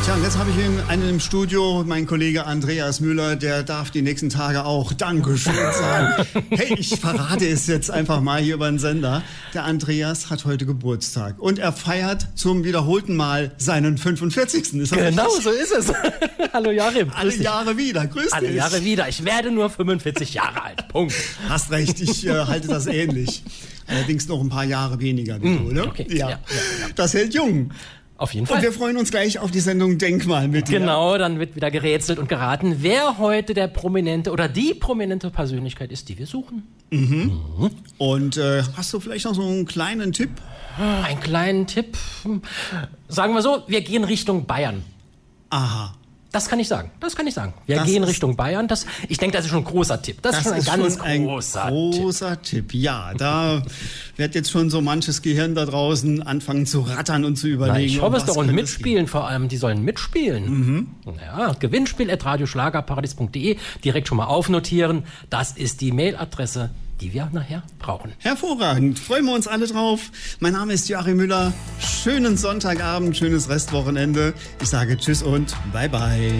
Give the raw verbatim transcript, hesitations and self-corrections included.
Tja, und jetzt habe ich in einem im Studio meinen Kollege Andreas Müller, der darf die nächsten Tage auch Dankeschön sagen. Hey, ich verrate es jetzt einfach mal hier über den Sender. Der Andreas hat heute Geburtstag und er feiert zum wiederholten Mal seinen fünfundvierzigsten Ist das genau, richtig? so ist es. Hallo Joachim. Alle Jahre wieder, grüß dich. Alle Jahre wieder. Ich werde nur fünfundvierzig Jahre alt. Punkt. Hast recht, ich äh, halte das ähnlich. Allerdings noch ein paar Jahre weniger wie du, oder? Okay. Ja. Ja, ja, ja. Das hält jung. Auf jeden Fall. Und wir freuen uns gleich auf die Sendung Denkmal mit dir. Genau, dann wird wieder gerätselt und geraten, wer heute der prominente oder die prominente Persönlichkeit ist, die wir suchen. Mhm. Mhm. Und äh, hast du vielleicht noch so einen kleinen Tipp? Einen kleinen Tipp. Sagen wir so, wir gehen Richtung Bayern. Aha. Das kann ich sagen. Das kann ich sagen. Wir Das gehen ist- Richtung Bayern. Das, ich denke, das ist schon ein großer Tipp. Das, Das ist schon ein ist ganz schon ein großer, großer Tipp. Ja, da wird jetzt schon so manches Gehirn da draußen anfangen zu rattern und zu Na, überlegen. ich hoffe um es was doch. Und könnte es mitspielen vor allem. Die sollen mitspielen. Mhm. Ja, Gewinnspiel at radioschlagerparadies punkt de. Direkt schon mal aufnotieren. Das ist die Mailadresse, die wir nachher brauchen. gehen. Hervorragend. Freuen wir uns alle drauf. Mein Name ist Joachim Müller. Schönen Sonntagabend, schönes Restwochenende. Ich sage Tschüss und Bye-bye.